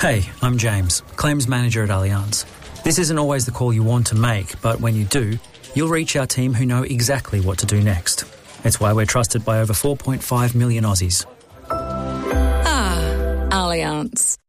Hey, I'm James, Claims Manager at Allianz. This isn't always the call you want to make, but when you do, you'll reach our team who know exactly what to do next. It's why we're trusted by over 4.5 million Aussies. Ah, Allianz.